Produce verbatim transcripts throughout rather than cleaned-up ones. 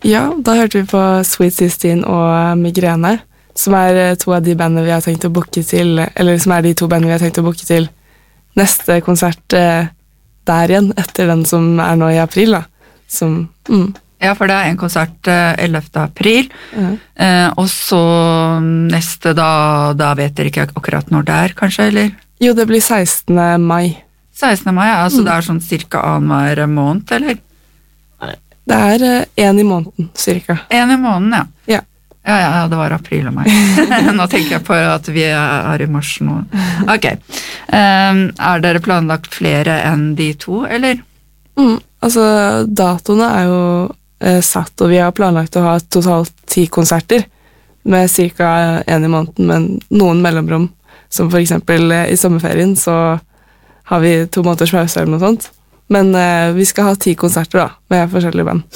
Ja, da hørte vi på Sweet sixteen og Migrene, som er to av de bandene vi har tenkt å booke til, eller som er de to bandene vi har tenkt å booke til neste konsert eh, der igjen, etter den som er nå i april, da. Som, mm. Ja, for det er en konsert eh, ellevte april, uh-huh. eh, og så neste da, da vet dere ikke akkurat når det er, kanskje, eller? Jo, det blir sekstende mai. sekstende mai, altså mm. det er sånn cirka annenhver måned, eller? Det er en i måneden, cirka. En i måneden, ja. Ja. Ja, ja, det var april og mai. Nå tenker jeg på at vi er i mars nå. Ok. Um, er dere planlagt flere enn de to, eller? Mm, altså, datoene er jo eh, satt, og vi har planlagt å ha totalt ti konserter, med cirka en i måneden, men noen mellomrom, som for eksempel eh, i sommerferien, så har vi to måneders pause eller noe sånt. Men eh, vi skal ha ti konserter da, med forskjellige band.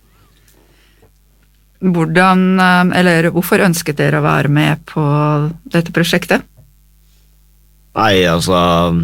Hvordan, eller hvorfor ønsket dere å være med på dette prosjektet? Nei, altså,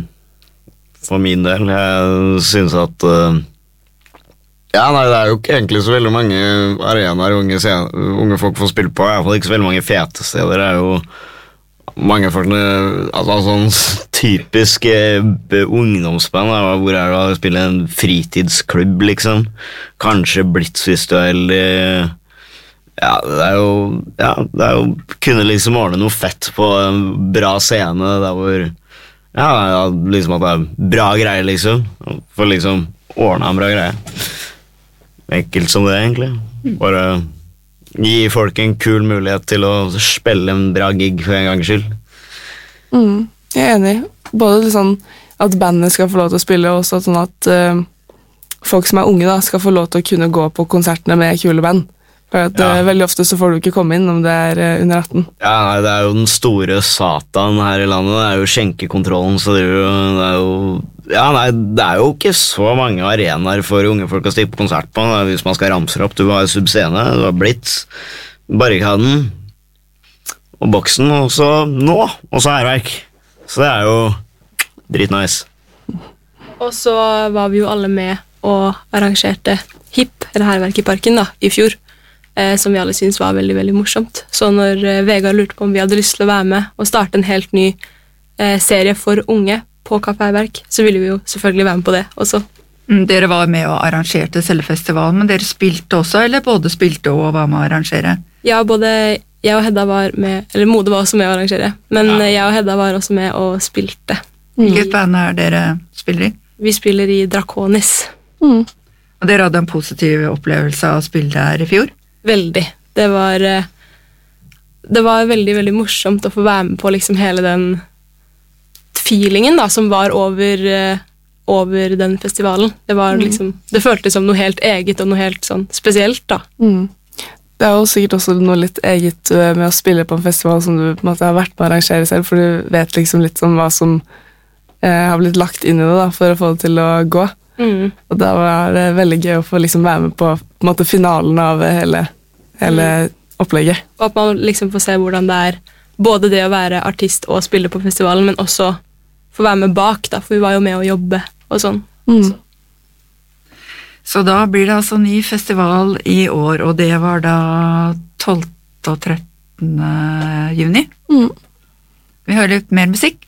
for min del, jeg synes at, uh, ja, nei, det er jo ikke egentlig så veldig mange arenaer unge, unge folk får spille på, i hvert fall ikke så veldig mange fete steder, det er jo mange folkene, altså sånn typisk ungdomsband, hvor er det å spille en fritidsklubb, liksom. Kanskje Blitz hvis du er heldig. Ja, det er jo, ja, det er jo, kunne liksom ordne noe fett på en bra scene, der hvor, ja, liksom at det er bra greier, liksom. For liksom ordne en bra greie. Enkelt som det, egentlig. Bare gi folk en kul mulighet til å spille en bra gig for en gangs skyld. Mm, jeg er enig. Både sånn at bandet skal få lov til å spille, og også sånn at uh, folk som er unge da, skal få lov til å kunne gå på konsertene med kule band. For at, ja. uh, veldig ofte så får du ikke komme inn om det er uh, under atten. Ja, nei, det er jo den store satan her i landet, det er jo skjenkekontrollen, så det er jo, det er jo ja, nei, det er jo ikke så mange arenaer for unge folk å stikke på konsert på, hvis man skal ramse opp. Du har Subscene, du har Blitz, Barrikaden, og Boksen, og så nå, og så Hærverk. Så det er jo dritnice. Og så var vi jo alle med og arrangerte Hipp, eller Hærverk i parken da, i fjor, eh, som vi alle synes var veldig, veldig morsomt. Så når eh, Vegard lurte på om vi hadde lyst til å være med og starte en helt ny eh, serie for unge, på Kapp Hærverk, så ville vi jo selvfølgelig være med på det også. Mm, dere var med og arrangerte selve festivalen, men dere spilte også, eller både spilte og var med å arrangere? Ja, både jeg og Hedda var med, eller Mode var også med å arrangere, men ja. Jeg og Hedda var også med og spilte. Hvilket mm. band er dere spiller i? Vi spiller i Draconis. Mm. Og dere hadde en positiv opplevelse av å spille der i fjor? Veldig. Det var, det var veldig, veldig morsomt å få være med på liksom hele den feelingen da, som var over, uh, over den festivalen. Det var liksom, det føltes som noe helt eget og noe helt sånn spesielt da. Mm. Det er jo sikkert også noe litt eget uh, med å spille på en festival som du på en måte har vært med å arrangere selv, for du vet liksom litt om hva som uh, har blitt lagt inn i det da, for å få det til å gå. Mm. Og da var det veldig gøy å få liksom være med på, på en måte finalen av hele, hele mm. opplegget. Og at man liksom får se hvordan det er, både det å være artist og spille på festivalen, men også få være med bak, da, for vi var jo med å jobbe og sånn. Mm. Så. Så da blir det altså ny festival i år, og det var da tolvte og trettende juni. Mm. Vi hører litt mer musikk.